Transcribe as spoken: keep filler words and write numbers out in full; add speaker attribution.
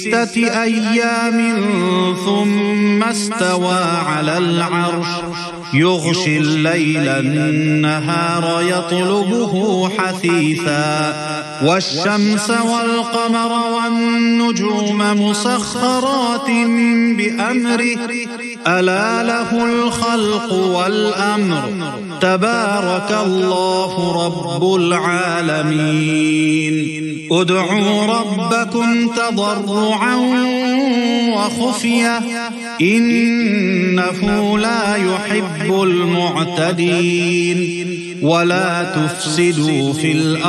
Speaker 1: ستة أيام ثم استوى على العرش يغشي الليل النهار يطلبه حثيثا والشمس والقمر والنجوم مسخرات بأمره ألا له الخلق والأمر تبارك الله رب العالمين ادعوا ربكم تضرعا وخفية إنه لا يحب المعتدين ولا تفسدوا في الأرض